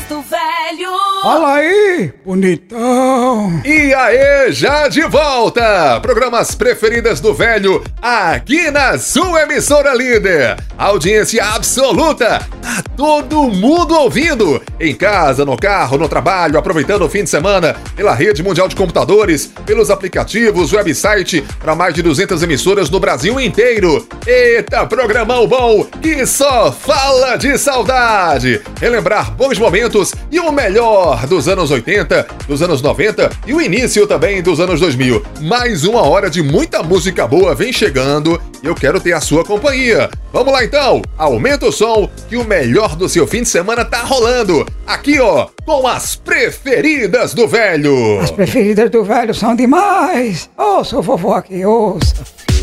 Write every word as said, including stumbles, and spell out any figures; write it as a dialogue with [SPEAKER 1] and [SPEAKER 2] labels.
[SPEAKER 1] do velho.
[SPEAKER 2] Fala aí, bonitão.
[SPEAKER 3] E aí, já de volta. Programas preferidas do velho aqui na sua emissora líder. Audiência absoluta. Tá todo mundo ouvindo. Em casa, no carro, no trabalho, aproveitando o fim de semana, pela rede mundial de computadores, pelos aplicativos, website, para mais de duzentas emissoras no Brasil inteiro. Eita, programão bom que só fala de saudade. Relembrar bons momentos e o melhor dos anos oitenta, dos anos noventa e o início também dos anos dois mil. Mais uma hora de muita música boa vem chegando e eu quero ter a sua companhia. Vamos lá então, aumenta o som que o melhor do seu fim de semana tá rolando. Aqui ó, com as preferidas do velho.
[SPEAKER 2] As preferidas do velho são demais. Ouça o vovô aqui, ouça.